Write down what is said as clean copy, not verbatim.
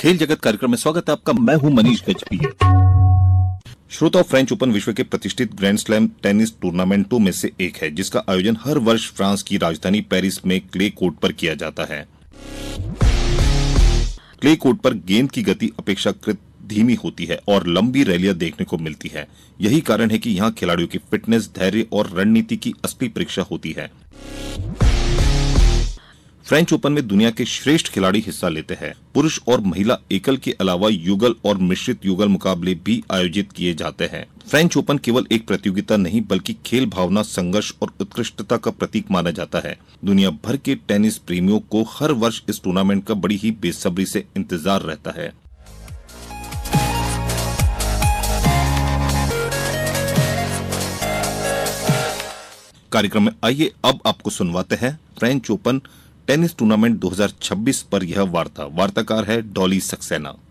खेल जगत कार्यक्रम में स्वागत है आपका। मैं हूं मनीष गजभिये। श्रोताओं, फ्रेंच ओपन विश्व के प्रतिष्ठित ग्रैंड स्लैम टेनिस टूर्नामेंटों में से एक है, जिसका आयोजन हर वर्ष फ्रांस की राजधानी पेरिस में क्ले कोर्ट पर किया जाता है। क्ले कोर्ट पर गेंद की गति अपेक्षाकृत धीमी होती है और लंबी रैलियां देखने को मिलती है। यही कारण है कि यहाँ खिलाड़ियों की फिटनेस, धैर्य और रणनीति की असली परीक्षा होती है। फ्रेंच ओपन में दुनिया के श्रेष्ठ खिलाड़ी हिस्सा लेते हैं। पुरुष और महिला एकल के अलावा युगल और मिश्रित युगल मुकाबले भी आयोजित किए जाते हैं। फ्रेंच ओपन केवल एक प्रतियोगिता नहीं बल्कि खेल भावना, संघर्ष और उत्कृष्टता का प्रतीक माना जाता है। दुनिया भर के टेनिस प्रेमियों को हर वर्ष इस टूर्नामेंट का बड़ी ही बेसब्री से इंतजार रहता है। कार्यक्रम में आइए अब आपको सुनवाते हैं फ्रेंच ओपन टेनिस टूर्नामेंट 2026 पर यह वार्ता। वार्ताकार है डॉली सक्सेना।